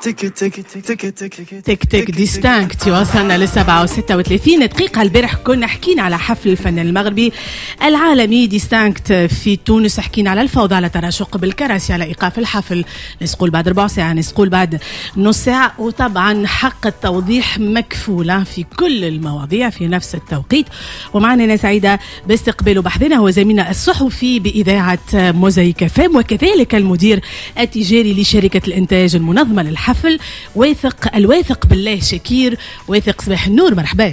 تك تك ديستانكت. وصلنا ل 37 دقيقة. البارح كنا حكينا على حفل الفنان المغربي العالمي ديستانكت في تونس، حكينا على الفوضى، على تراشق بالكراسي، على إيقاف الحفل، نسقول بعد ربع ساعة، نسقول بعد نص ساعة، وطبعا حق التوضيح مكفولة في كل المواضيع في نفس التوقيت. ومعنا أنا سعيدة باستقبال بحثنا هو زميلنا الصحفي بإذاعة موزايك فام، وكذلك المدير التجاري لشركة الإنتاج المنظمة للحفل الواثق بالله شكير. واثق، صباح النور، مرحبا.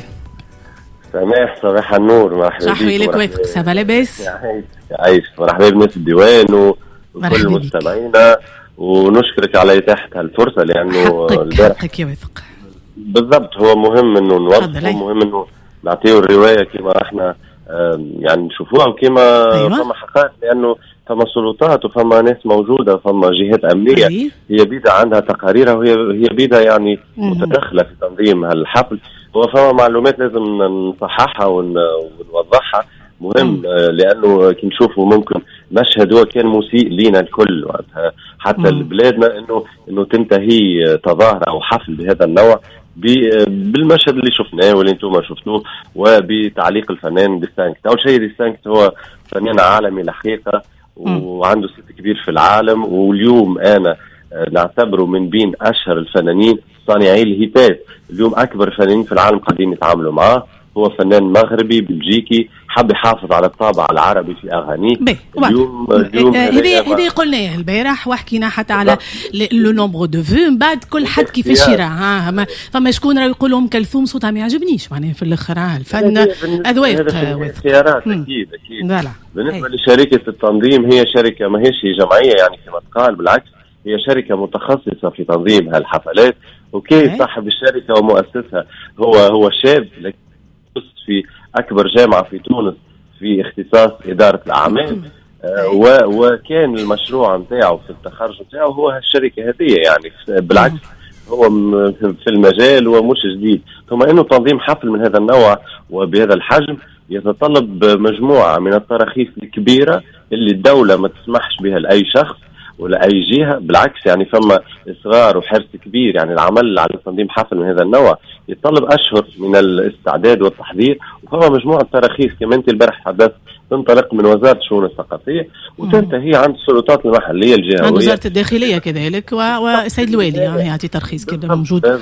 صباح النور، مرحبا بك. صحوي لك واثق، سافا لاباس؟ عايش. مرحبا بناس الديوان وكل مستمعينا، ونشكرك على إتاحة هالفرصة لأنه حقك يا واثق. بالضبط، هو مهم إنه نوضح، مهم إنه نعطيه الرواية كما احنا يعني نشوفوها وكما فما حقائق، لأنه فما سلطات وفما ناس موجودة وفما جهات أمنية هي بيدها عندها تقاريرها، وهي بيدها يعني متدخلة في تنظيم هالحفل. وفما معلومات لازم نصححها ونوضحها، مهم لأنه كي نشوفوا ممكن مشهد هو كان مسيء لينا الكل وقتها، حتى لبلادنا إنه تنتهي تظاهرة أو حفل بهذا النوع بالمشهد اللي شفناه واللي انتم شفتوه، وبتعليق الفنان ديستانكت. أول شيء ديستانكت هو فنان عالمي الحقيقة، وعنده صيت كبير في العالم، واليوم أنا نعتبره من بين أشهر الفنانين صانعي الهيتات. اليوم أكبر فنانين في العالم قاعدين يتعاملوا معاه. هو فنان مغربي بلجيكي حب يحافظ على الطابع العربي في أغانيه. اليوم هذه قلناه البارح، وحكينا حتى على لو نومبر دو فو. من بعد كل حد كيفاش يراه. فما شكون راه يقول أم كلثوم صوتها ما يعجبنيش، معناها في الآخر الفن أذواق. اختيارات أكيد. بالنسبة لشركة التنظيم، هي شركة ما هيش جمعية يعني كما تقال، بالعكس هي شركة متخصصة في تنظيم هالحفلات. اوكي، صاحب الشركة ومؤسسها هو شاب في أكبر جامعة في تونس في اختصاص إدارة الأعمال، وكان المشروع نتاعه في التخرج نتاعه هو هالشركة هذه. يعني بالعكس هو في المجال ومش جديد، ثم إنه تنظيم حفل من هذا النوع وبهذا الحجم يتطلب مجموعة من التراخيص الكبيرة اللي الدولة ما تسمحش بها لأي شخص ولا أي جهة. بالعكس يعني فما إصرار وحرص كبير. يعني العمل على تنظيم حفل من هذا النوع يتطلب أشهر من الاستعداد والتحضير، وفما مجموعة تراخيص كما أنت البارح حدثت تنطلق من وزارة الشؤون الثقافية وتنتهي عند السلطات المحلية الجهوية، عند وزارة الداخلية كذلك، وسيد الوالي يعطي ترخيص كده موجود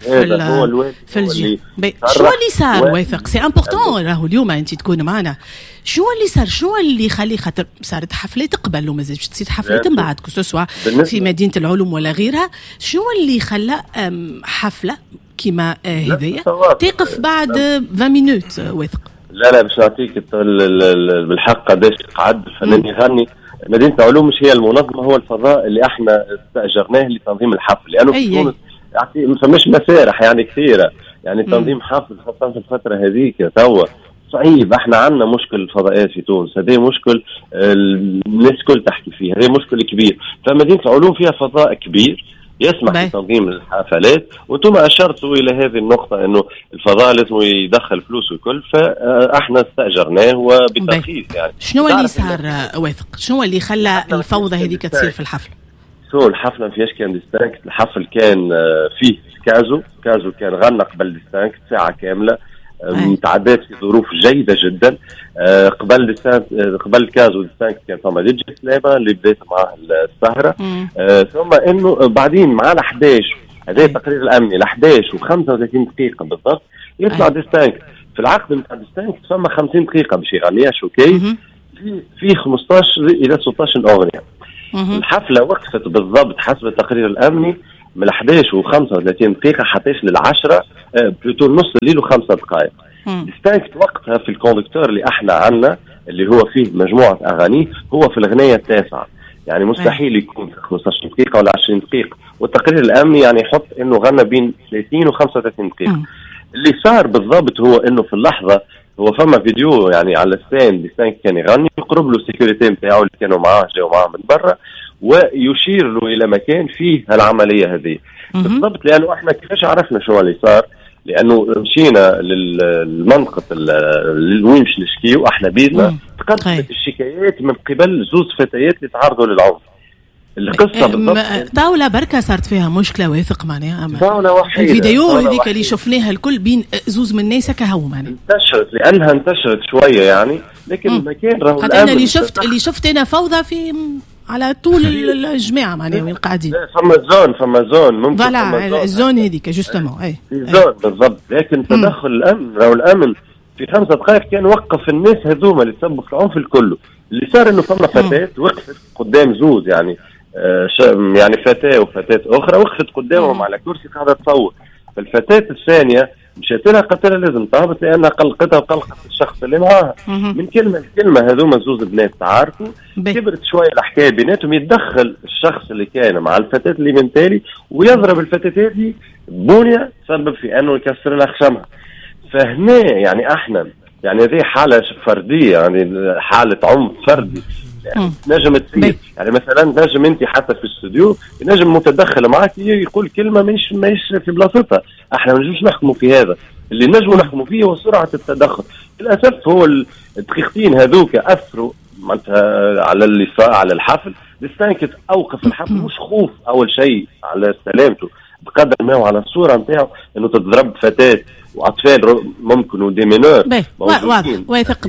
في الجهة. شو اللي صار واثق؟ سي امبورطون راهو اليوم انت تكون معنا. شو اللي صار؟ شو اللي يخلي خاطر صارت حفلات قبل وما زالت تصير حفلات من بعد كسوسوا في مدينة العلوم ولا غيرها؟ شو اللي خلى حفلة كما هذيا تقف بعد 20 مينوت واثق؟ لا باش نعطيك بالحق قداش قعد الفنان يغني. مدينة العلوم مش هي المنظمة، هو الفضاء اللي احنا استأجرناه لتنظيم الحفل، لأنه في تونس ما فماش مسارح يعني كثيرة. يعني تنظيم حفل خاصة في الفترة هذيك توا صعيب. احنا عندنا مشكل الفضائيات في تونس، هذا مشكل الناس كل تحكي فيه، هذا مشكل كبير. فمدينة العلوم فيها فضاء كبير يسمح بتنظيم الحفلات، وانتم اشرتوا الى هذه النقطه انه الفضاء لازم يدخل فلوس وكل، فاحنا استاجرناه وبترخيص. يعني شنو اللي صار واثق؟ شنو اللي خلى الفوضى هذيك تصير في الحفل؟ الحفله ما فيهاش كان ديستانكت. الحفل كان فيه كازو كان غنى قبل ديستانكت ساعه كامله، متعدات في ظروف جيده جدا. قبل كازو ديستانكت كان فما ديجي سلامه اللي بدات معاه السهره. ثم انه بعدين مع ال11 هذا التقرير الامني ال11 و35 دقيقه بالضبط يطلع ديستانكت. في العقد نتاع ديستانكت فما 50 دقيقه باش يغنيهاش، اوكي، في 15 الى 16 اغنيه. الحفله وقفت بالضبط حسب التقرير الامني من 11 و35 دقيقة حتى لل10 بلوتو نص الليل و5 دقائق. ديستانكت وقتها في الكوندكتور اللي احنا عنا اللي هو فيه مجموعة أغانيه هو في الغنية التاسعة. يعني مستحيل يكون في 15 دقيقة ولا 20 دقيقة، والتقرير الأمني يعني يحط إنه غنى بين 30 و 35 دقيقة. اللي صار بالضبط هو إنه في اللحظة هو فما فيديو يعني على الستاند ديستانكت كان يغني، يقرب له السيكوريتي نتاعو اللي كانوا معاه جاوا معاه من برا ويشير له إلى مكان فيه العملية هذه بالضبط. لأنه احنا كيفاش عرفنا شو اللي صار؟ لأنه مشينا للمنطقة وين مش نشكيو احنا بيدنا تقدمت الشكايات من قبل زوز فتيات اللي تعرضوا للعنف. القصه بالضبط. طاوله بركه صارت فيها مشكله واثق معناها. طاوله وحيده. الفيديو هذيك اللي شفناها الكل بين زوز من الناس كهو معناها انتشرت لانها انتشرت شويه يعني، لكن المكان راهو حتى انا اللي شفت انا فوضى في على طول الجماعه معناها وين قاعدين. فما زون ممكن فوالا الزون هذيك جوستومون اي زون بالضبط. لكن تدخل الامن، راهو الامن في 5 دقائق كان وقف الناس هذوما اللي تسببوا في العنف الكل. اللي صار انه فما فتاه وقفت قدام زوز يعني يعني فتاه وفتاه اخرى وقفت قدامهم على كرسي قاعده تصور. فالفتاه الثانيه مشات لها قالت لها لازم تهبط لانها قلقتها وقلقت الشخص اللي معاها. من كلمه لكلمه هذوما زوز بنات تعارفوا، كبرت شويه الحكايه بيناتهم، يتدخل الشخص اللي كان مع الفتاه اللي من تالي ويضرب الفتاه هذه بونيه تسبب في انه يكسر لها خشمها. فهنا يعني احنا يعني هذه حاله فرديه، يعني حاله عنف فردي يعني نجم تصير. يعني مثلا نجم انت حتى في الاستوديو نجم متدخل معك يقول كلمه مش في بلاصتها. احنا ما نجمش نحكموا في هذا، اللي نجموا نحكموا فيه هو سرعه التدخل. للاسف هو الدقيقتين هذوك اثروا معناتها على اللي صار على الحفل. ديستانك اوقف الحفل مش خوف اول شيء على سلامته بقدر ما هو على الصوره نتاعو انه تضرب فتاه واطفال ممكن وديمينور. واثق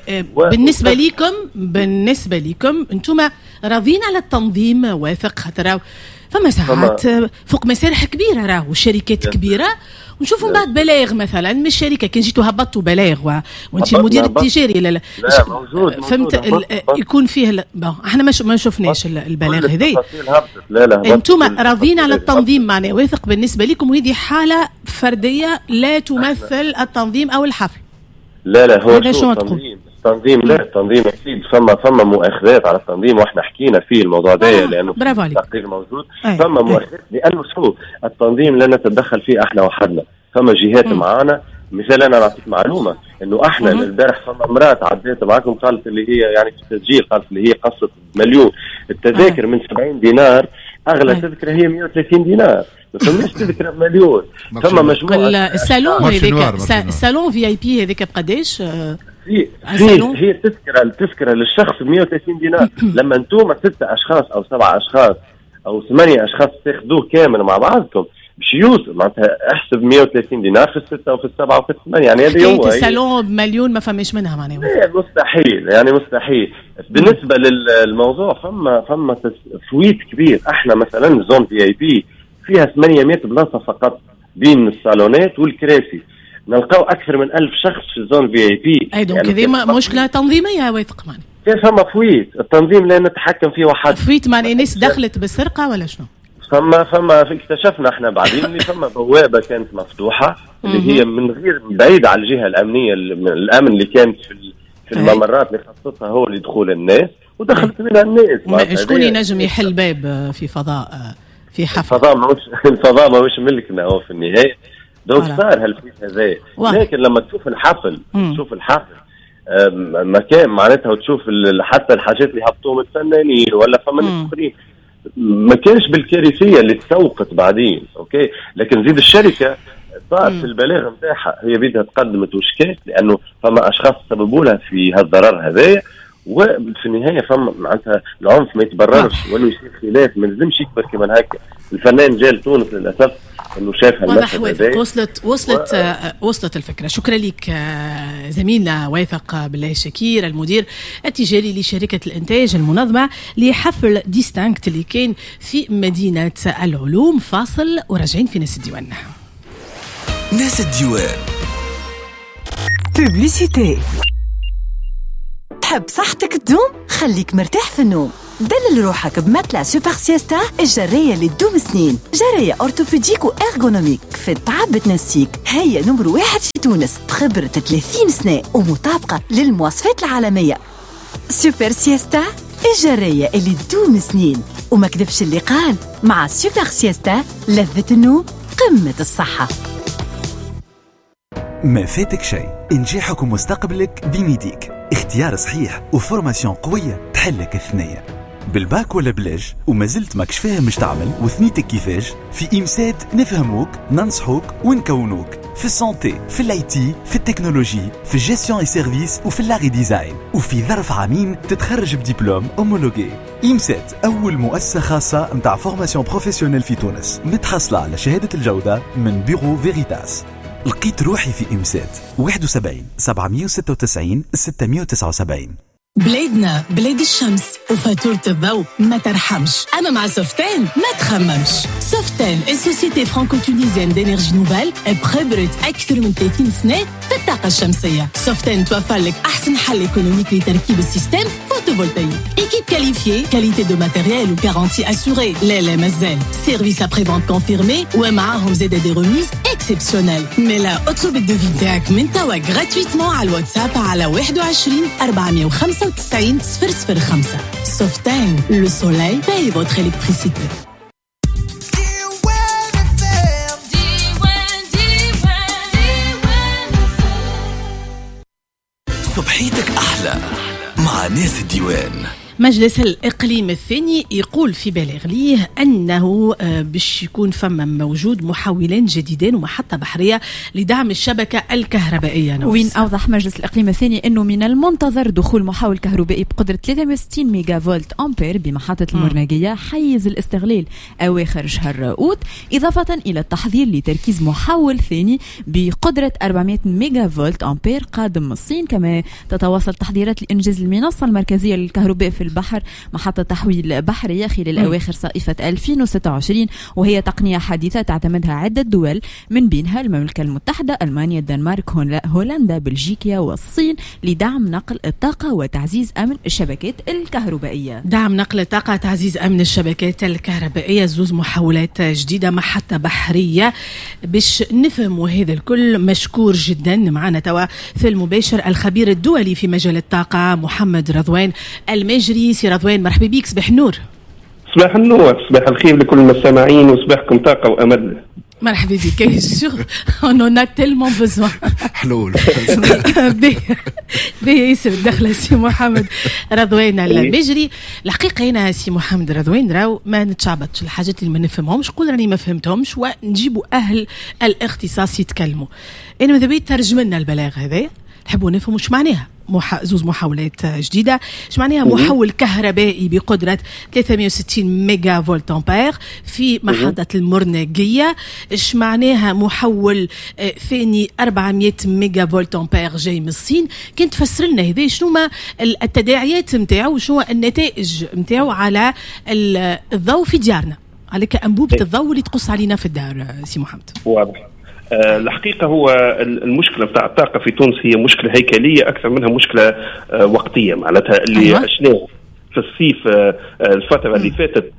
بالنسبه لكم انتم راضين على التنظيم واثق خاطر فما ساعات فوق مسارح كبيره راهو والشركات كبيره ونشوفوا من بعد بلاغ مثلا من الشركه كان جيتوا هبطوا بلاغ وانت المدير التجاري لا موجود فهمت يكون فيه احنا ما شفناش البلاغ هذي. لا انتم راضين على التنظيم معناه واثق بالنسبه لكم وهذه حاله فرديه لا تمثل التنظيم او الحفل. لا هو التنظيم لا التنظيم اكيد فما مؤاخذات على التنظيم واحنا حكينا فيه الموضوع ده لانه التقرير موجود. فما مؤاخذات لانه شو التنظيم لا نتدخل فيه احنا وحدنا. فما جهات معانا. مثال انا نعطيك معلومه انه احنا البارح فما امراه عديت معكم قالت اللي هي يعني في التسجيل قالت اللي هي قصت مليون التذاكر من 70 دينار اغلى تذكره هي 130 دينار ما فماش تذكره بمليون. فما مجموعه الصالون هذيك الصالون في اي بي هذيك بقداش هي التذكره للشخص ب 130 دينار. لما انتم 6 اشخاص او 7 اشخاص او 8 اشخاص تاخذوه كامل مع بعضكم باش يوصل معناتها احسب 130 دينار في 6 وفي 7 وفي 8 يعني هذه هو الصالون بمليون ما فماش منها معناها مستحيل يعني مستحيل. بالنسبه للموضوع فما تفويت كبير. احنا مثلا زون في اي بي فيها 800 بلاصه فقط بين الصالونات والكراسي نلقاو اكثر من 1000 شخص في زون في اي بي. ايضا يعني كذا مشكله تنظيميه واثق معني كيف فما فويت التنظيم لا نتحكم فيه وحد. فويت معنى الناس دخلت بالسرقه ولا شنو؟ فما اكتشفنا احنا بعدين اللي فما بوابه كانت مفتوحه اللي هي من غير بعيد على الجهه الامنيه الامن اللي كانت في الممرات اللي خصصها هو لدخول الناس ودخلت منها الناس. شكون ينجم يحل باب في فضاء في حفل؟ الفضاء ماهوش ملكنا هو في النهايه. دونك صار هالفيس هذا. لكن لما تشوف الحفل مكان معناتها وتشوف حتى الحاجات اللي هبطوهم الفنانين ولا فما اخرين ما كانش بالكارثيه اللي تسوقت بعدين. اوكي لكن زيد الشركه صارت في البلاغ نتاعها هي بدها تقدمت وشكات لانه فما اشخاص سببوا لها في هالضرر هذايا وفي النهايه فما معناتها العنف ما يتبررش ولا يصير خلاف ما لازمش يكبر كمان هكا. الفنان جاء لتونس للاسف انه شاف هالمشهد. وصلت الفكره. شكرا لك زميلنا واثق بالله شكير المدير التجاري لشركه الانتاج المنظمه لحفل ديستانكت اللي كان في مدينه العلوم. فاصل وراجعين في ناس الديوان. ناس الديوان بوبليسيتي. تحب صحتك تدوم؟ خليك مرتاح في النوم. دلل روحك بمتلة سوبر سيستا الجرية اللي تدوم سنين. جرية أورتوبيديك وإرغونوميك في التعب بتنسيك. هي نمبر 1 في تونس بخبرة 30 سنة ومطابقة للمواصفات العالمية. سوبر سيستا الجرية اللي تدوم سنين. وما كذبش اللي قال مع سوبر سيستا لذة النوم قمة الصحة. ما فاتك شيء. نجاحك ومستقبلك بميديك. اختيار صحيح وفورماسيون قوية تحلك الثنية. بالباك ولا بلاج وما زلت ماكش فاهم مش تعمل وثنيتك كيفاش؟ في إمسات نفهموك ننصحوك ونكونوك في السانتي، في الاي تي، في التكنولوجي، في الجيستيون اي سيرفيس وفي اللاغي ديزاين، وفي ظرف عامين تتخرج بدبلوم اومولوجي. إمسات أول مؤسسة خاصة متاع فورماسيون بروفيسيونيل في تونس، متحصلة على شهادة الجودة من بيرو فيريتاس. لقيت روحي في إمسات 71 796 679. بلادنا بلاد الشمس وفاتورة الضوء ما ترحمش. أما مع سوفتان ما تخممش. سوفتان السوسيتي فرانكو-تونيزيان دينيرجي نوفال بخبرة أكثر من 30 سنة في الطاقة الشمسية. سوفتان توفر لك أحسن حل إيكونوميك لتركيب السيستم فوتوفولتايك. إيكيب كاليفيي، كاليتي دو ماتيريال وكارانتي أسوري. لا مازال سيرفيس أبري فونت كونفيرمي ومعاهم زيادة دي ريميز إكسبسيونيل. ميلا اطلب الدوفي تاعك من توا غراتويتمون على الواتساب على 21 495 005. Softane, le soleil paye votre électricité. صبحيتك أحلى مع ناس الديوان. مجلس الإقليم الثاني يقول في بلاغ ليه أنه باش يكون فما موجود محولين جديدين ومحطة بحرية لدعم الشبكة الكهربائية. وين أوضح مجلس الإقليم الثاني أنه من المنتظر دخول محول كهربائي بقدرة 360 ميجا فولت أمبير بمحطة المرناقية حيز الاستغلال أواخر شهر أوت، إضافة إلى التحضير لتركيز محول ثاني بقدرة 400 ميجا فولت أمبير قادم من الصين. كما تتواصل تحضيرات لإنجاز المنصة المركزية للكهرباء في البحر، محطة تحويل بحرية خلال أواخر صيفة 2026، وهي تقنية حديثة تعتمدها عدة دول من بينها المملكة المتحدة، ألمانيا، الدنمارك، هولندا، بلجيكا والصين لدعم نقل الطاقة وتعزيز أمن الشبكات الكهربائية. دعم نقل الطاقة، تعزيز أمن الشبكات الكهربائية، زوز محاولات جديدة، محطة بحرية. باش نفهموا هذا الكل مشكور جدا معنا توا في المباشر الخبير الدولي في مجال الطاقة محمد رضوان المجري. سي رضوان مرحبا بيك، صباح النور. صباح النور، صباح الخير لكل المستمعين وصباحكم طاقة وأمل. مرحبا بك. on a tellement besoin. حلول. ياسر الدخلة سي محمد رضوان المجري. الحقيقة هنا سي محمد رضوان راو ما نتشعبطش الحاجات اللي ما نفهمهمش، قول راني ما فهمتهمش ونجيبوا أهل الاختصاص يتكلموا. أنا ماذا بيت ترجم لنا البلاغ هذا، نحبوا نفهموا ايش معناها زوز محاولات جديدة، ايش معناها محول كهربائي بقدرة 360 ميجا فولت أمبير في محطة المرناقية، ايش معناها محول ثاني 400 ميجا فولت أمبير جاي من الصين. كنت تفسر لنا هذا شنو ما التداعيات نتاعو وشنو النتائج نتاعو على الضوء في ديارنا، على كأنبوبة الضوء اللي تقص علينا في الدار. سي محمد، واضح. الحقيقة هو المشكلة بتاع الطاقة في تونس هي مشكلة هيكلية أكثر منها مشكلة وقتية، معناتها اللي عشناه في الصيف الفترة اللي فاتت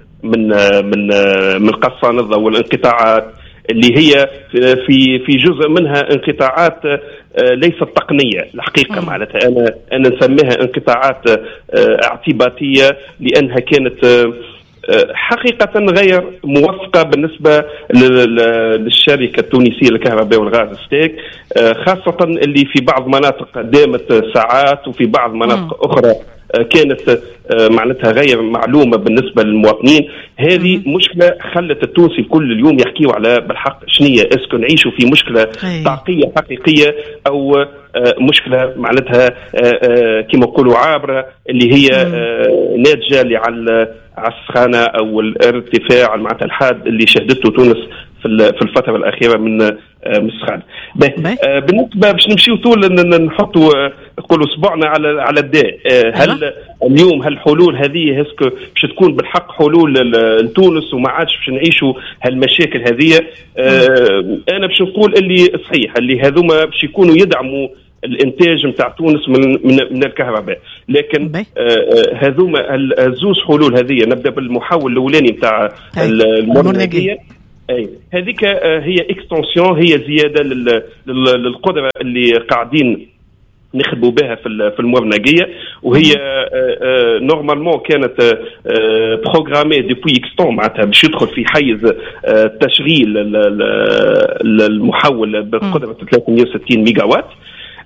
من قصان الضوء والانقطاعات اللي هي في جزء منها انقطاعات ليست تقنية الحقيقة. معناتها أنا نسميها انقطاعات اعتباطية لأنها كانت حقيقة غير موفقة بالنسبة للشركة التونسية للكهرباء والغاز ستيك، خاصة اللي في بعض مناطق دامت ساعات وفي بعض مناطق أخرى كانت معناتها غير معلومة بالنسبة للمواطنين. هذه مشكلة خلت التونسي كل اليوم يحكيوا على بالحق شنية اسكو نعيشوا في مشكلة طاقية حقيقية أو مشكلة معناتها كما يقولوا عابرة اللي هي ناتجة على السخانة أو الارتفاع معناتها الحاد اللي شهدته تونس في الفترة الأخيرة من السخانة. بالنسبة باش نمشيو طول نحطوا نقولوا صبعنا على الداء. هل اليوم هالحلول هذه هسك باش تكون بالحق حلول لتونس وما عادش باش نعيشوا هالمشاكل هذه؟ أنا باش نقول اللي صحيح اللي هذوما باش يكونوا يدعموا الانتاج نتاع تونس من الكهرباء، لكن هذوما الزوز حلول هذه. نبدا بالمحول الاولاني نتاع المرناقيه. اي هذيك هي اكستنسيون، هي زياده للقدره اللي قاعدين نخدموا بها في المرناقيه، وهي نورمالمون كانت بروغرامي دوبوي اكستون معناتها باش يدخل في حيز تشغيل المحول بقدره 360 ميجا وات.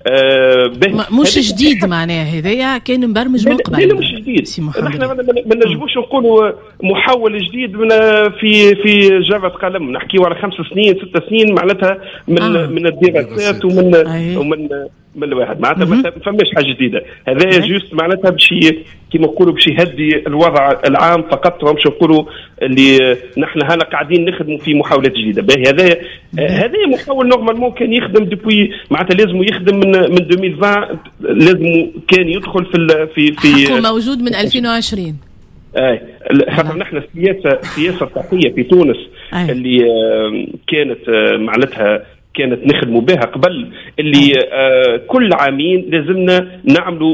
مش جديد معناه هذايا كان مبرمج من قبل. لا مش جديد، احنا ما نجموش نقولوا محول جديد من في جافة قلم، نحكيو على 5 سنين 6 سنين معناتها من الدراسات من الواحد معناتها ما فماش حاجه جديده. هذا جوست معناتها بشي كيما نقولوا بشي يهدي الوضع العام فقط، ومش نقولوا اللي نحن هلا قاعدين نخدموا في محاولات جديده. باهي هذا محاول نورمالمون كان يخدم دوبوي معناتها لازم يخدم من 2020، لازم كان يدخل في موجود من 2020. خاطر نحن السياسه التقنيه في تونس اللي كانت معناتها كانت نخدموا بها قبل، اللي كل عامين لازمنا نعملوا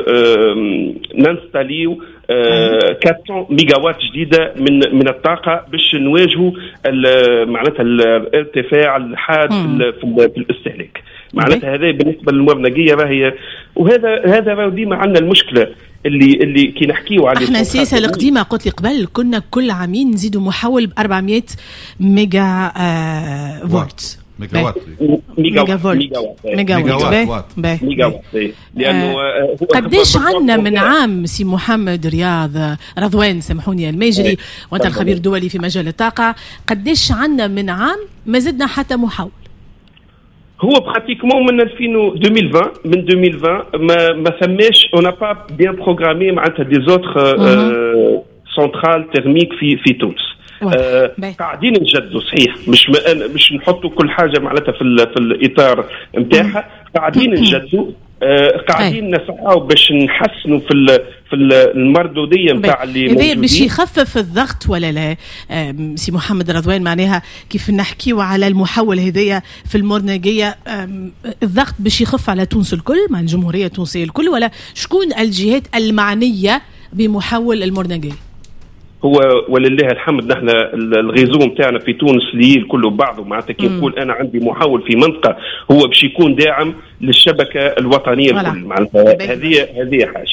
ننستاليو 400 ميجا وات جديده من الطاقه باش نواجهوا معناتها الارتفاع الحاد في الاستهلاك. معناتها هذا بالنسبه للمرنقيه راهي، وهذا ديما عندنا المشكله اللي كي نحكيو عليه. احنا السياسه القديمه قلت لي قبل كنا كل عامين نزيدوا محول ب 400 ميجا فولت. ميجا وات. لانه قديش عندنا من عام سي محمد رضوان سامحوني الميجري، وانت الخبير الدولي في مجال الطاقه، قديش عندنا من عام ما زدنا حتى محول؟ هو براتيكمون من 2020 من 2020 ما ثماش اون با بيان بروغرامي معناتها دي زوتر سنترال تيرميك في تونس. قاعدين نجدوا صحيح، مش نحطوا كل حاجه معناتها في الاطار نتاعها، قاعدين نجدوا قاعدين نسعوا باش نحسنوا في المردوديه نتاع اللي موجودين باش يخفف الضغط ولا لا. سي محمد رضوان معناها كيف نحكيوا على المحول هذايا في المرنقيه، الضغط باش يخف على تونس الكل مع الجمهوريه التونسيه الكل، ولا شكون الجهات المعنيه بمحول المرنقيه؟ هو ولله الحمد نحن الغيزو نتاعنا في تونس اللي كله بعضه معناتها كي نقول انا عندي محول في منطقه هو باش يكون داعم للشبكه الوطنيه الكل. معناتها هذه حاجه.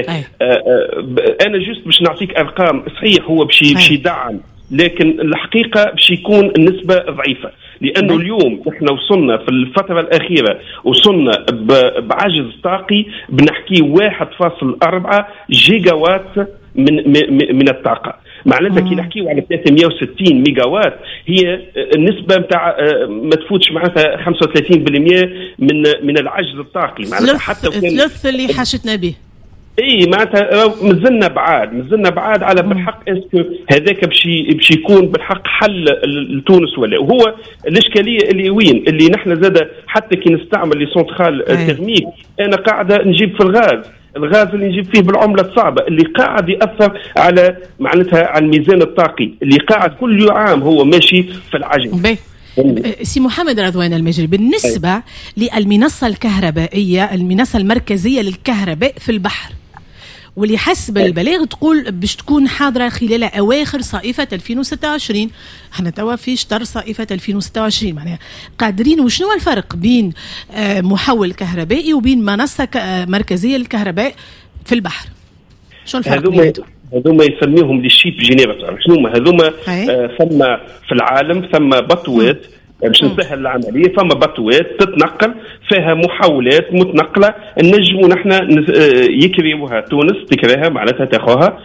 انا جست باش نعطيك ارقام صحيح، هو باش يدعم، لكن الحقيقه باش يكون النسبه ضعيفه، لانه اليوم احنا وصلنا في الفتره الاخيره وصلنا بعجز طاقي بنحكي 1.4 جيجا وات من الطاقه. معناتها كي نحكيو على 360 ميجا وات هي النسبه نتاع ما تفوتش معناتها 35% من العجز الطاقي. معناتها حتى الثلث اللي حاجتنا به. معناتها مازلنا بعاد على بالحق اسكو هذاك باش يكون بالحق حل لتونس ولا. وهو الاشكاليه اللي وين اللي نحن زاد حتى كي نستعمل لي سونترال تيرميك انا قاعده نجيب في الغاز اللي نجيب فيه بالعمله الصعبه اللي قاعد ياثر على معناتها على الميزان الطاقي اللي قاعد كل عام هو ماشي في العجز. سي محمد رضوان المجري، بالنسبه للمنصه الكهربائيه، المنصه المركزيه للكهرباء في البحر، واللي حسب البلاغ تقول باش تكون حاضره خلال اواخر صيفه 2026، احنا توا في شهر صيفه 2026، معناها قادرين. وشنو الفرق بين محول كهربائي وبين منصه مركزيه للكهرباء في البحر؟ شنو الفرق بيناتهم؟ هذوما يسميهم لي شيب جينيراتور. شنو هذوما؟ ثم في العالم ثم بطوات باش نسهل العمليه، فما بطوات تتنقل فيها محاولات متنقله نجموا نحن يكريوها تونس تكريها معناتها تاخوها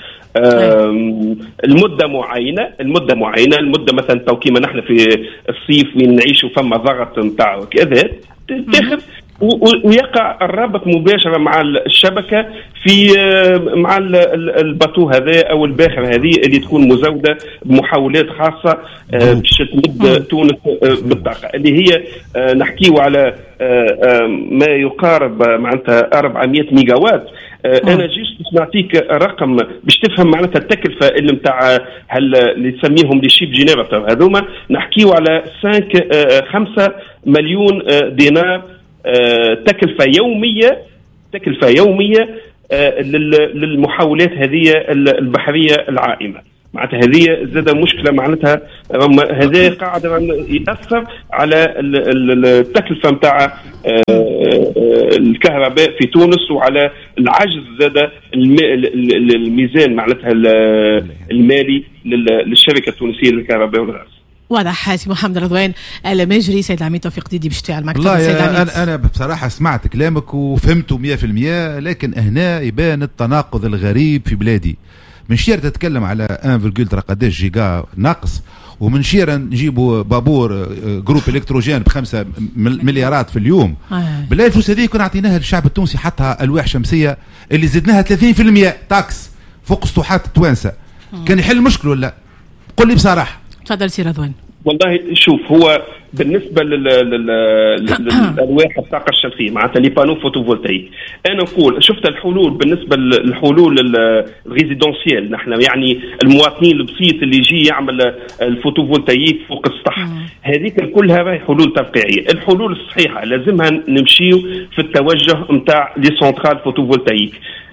المده معينه المده مثلا تو كيما نحن في الصيف وين نعيشوا فما ضغط نتاع كذا تاخذ ويقع الرابط مباشره مع الشبكه في مع الباطو هذا او الباخر هذه اللي تكون مزوده بمحاولات خاصه باش تمد تونس بالطاقه اللي هي نحكيو على ما يقارب معناتها 400 ميجا وات. انا جيت باش نعطيك رقم باش تفهم معناتها التكلفه اللي نتاع اللي تسميهم لي شيب جينيراتور هذوما، نحكيو على 5 مليون دينار تكلفة يومية للمحاولات هذه البحرية العائمة. معناتها هذه زاد مشكلة، معناتها هذا قاعد يأثر على التكلفة متاع الكهرباء في تونس وعلى العجز زاد الميزان معناتها المالي للشركة التونسية للكهرباء والغاز. واضح. سي محمد رضوان المجري، سيد العميد توفيق ديدي باش تاع المكتب. أنا بصراحة سمعت كلامك وفهمته 100%، لكن هنا يبان التناقض الغريب في بلادي. من شير تتكلم على 1.3 قداش جيجا ناقص، ومن شير نجيبوا بابور جروب الكتروجين ب5 مليارات في اليوم. بالله الفلوس هذه كنا عطيناها للشعب التونسي، حتى ألواح شمسية اللي زدناها 30% تاكس فوق سطوحات التوانسة، كان يحل المشكل ولا؟ قل لي بصراحة. تفضل سي رضوان. والله شوف، هو بالنسبه للالواح الطاقه الشمسيه معناتها لي بانو فوتوفولتايك، انا نقول شفت الحلول بالنسبه للحلول الريزيدونسيال، نحن يعني المواطنين البسيط اللي يجي يعمل الفوتوفولتايك فوق السطح، هذيك كلها راهي حلول ترقيعيه. الحلول الصحيحه لازمها نمشيو في التوجه نتاع لي سنترال فوتوفولتايك،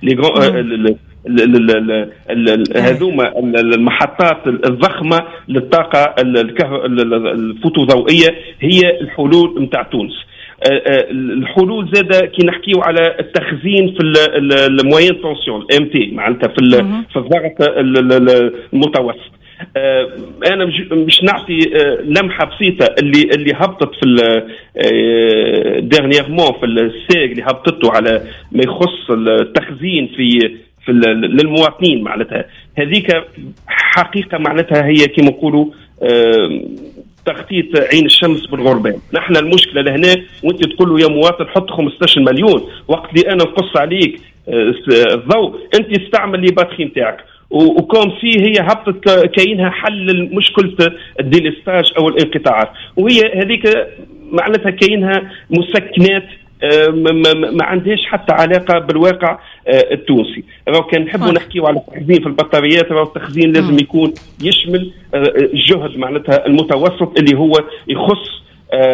هذوما المحطات الضخمه للطاقه الفوتوضوئيه هي الحلول نتاع تونس. الحلول زاده كي نحكيو على التخزين في الموين تونسيون ام تي معناتها في الضغط المتوسط. انا مش نعطي لمحه بسيطه اللي هبطت في ديرنييرمون في الساق اللي هبطته على ما يخص التخزين في للمواطنين، معناتها هذيك حقيقه معناتها هي كما نقولوا تغطية عين الشمس بالغربان. نحن المشكله لهنا وانت تقول له يا مواطن حط 15 مليون، وقت اللي انا نقص عليك الضوء انت استعمل لي باتري نتاعك، وكوم سي هي هبطت كاينها حل مشكله الديليستاج او الانقطاعات، وهي هذيك معناتها كاينها مسكنات ما عندهاش حتى علاقه بالواقع التونسي. لو كان نحبوا نحكيوا على التخزين في البطاريات، لو التخزين لازم يكون يشمل الجهد معناتها المتوسط اللي هو يخص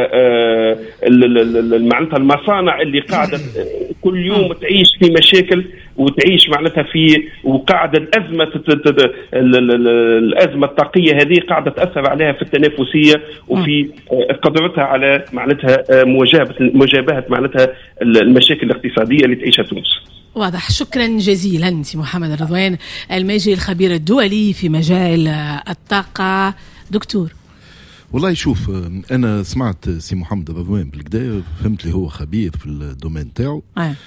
معناتها المصانع اللي قاعده كل يوم تعيش في مشاكل وتعيش معناتها في وقاعده الازمه الطاقيه هذه قاعده تاثر عليها في التنافسيه وفي قدرتها على معناتها مواجهه معناتها المشاكل الاقتصاديه اللي تعيشها تونس. واضح. شكرا جزيلا سي محمد رضوان الماجي الخبير الدولي في مجال الطاقه. دكتور، والله شوف، انا سمعت سي محمد رضوان بالكدا، فهمت لي هو خبير في الدومين تاعو،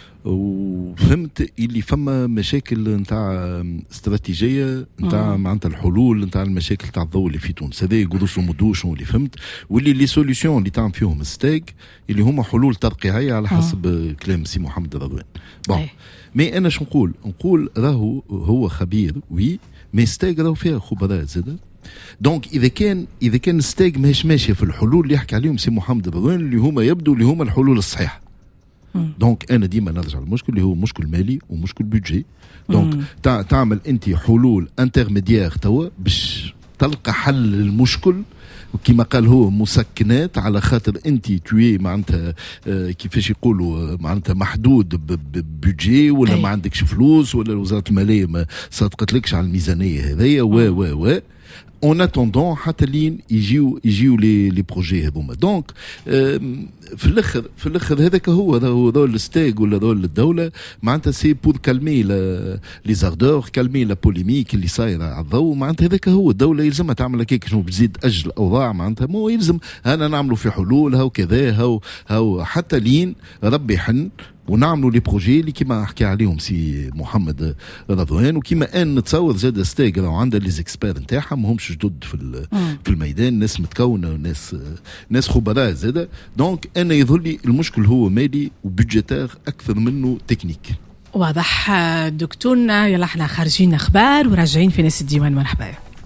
وفهمت اللي فما مشاكل نتاع استراتيجيه نتاع معناتها الحلول نتاع المشاكل تاع الضوء اللي في تونس. هذا يقولوش مدوش اللي فهمت، واللي لي سوليوشن اللي تعمل فيهم ستاج اللي هما حلول ترقيعيه على حسب كلام سي محمد رضوان. بون مي انا شو نقول راهو هو خبير وي، مي ستاج راهو فيها خبراء زاده. دونك اذا كان ستاج ماهيش ماشيه في الحلول اللي يحكي عليهم سي محمد رضوان اللي هما يبدو اللي هما الحلول الصحيحه. دونك انا ديما نرجع للمشكل اللي هو مشكل مالي ومشكل بيدجي. دونك تعمل انت حلول انترميديير توا باش تلقى حل للمشكل، وكما قال هو مسكنات، على خاطر انت توي معناتها كيفاش يقولوا معناتها محدود ببيدجي، ولا ما عندكش فلوس، ولا وزاره الماليه ما صدقتلكش على الميزانيه هذيا و اون اتوندون حتى لين يجيو لي بروجي هذوما. دونك في الاخر هذاك هو الستيج ولا رول الدوله معناتها سي بور كالمي لي زاردور، كالمي لا بوليميك اللي صايره على الضوء. معناتها هذاك هو الدوله يلزمها تعمل هكاك، شنو بتزيد اجل الاوضاع، معناتها مو يلزم انا نعملوا في حلول هاو كذا هاو حتى لين ربي يحن ونعملوا لي بروجي اللي كما حكى عليهم سي محمد رضوان. وكما ان نتصور زاد ستاج راهو عندها لي زيكسبير نتاعها ماهمش جدد في الميدان، ناس متكونه وناس خبراء زاده. دونك انا يظهر لي المشكل هو مالي وبيدجيتير اكثر منه تكنيك. واضح. دكتورنا يلا احنا خارجين اخبار وراجعين في ناس الديوان. مرحبا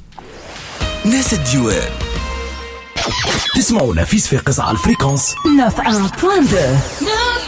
ناس الديوان، تسمعونا في صفاقس على الفريكونس 91.2.